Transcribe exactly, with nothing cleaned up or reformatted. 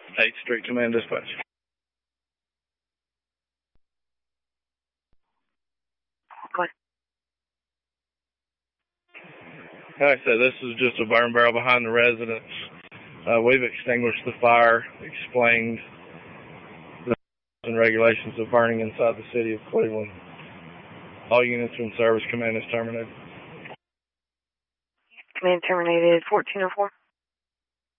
eighth Street Command Dispatch. What? Like I said, this is just a burn barrel behind the residence. Uh, we've extinguished the fire, explained the and regulations of burning inside the city of Cleveland. All units in service. Command is terminated. Command terminated fourteen oh four.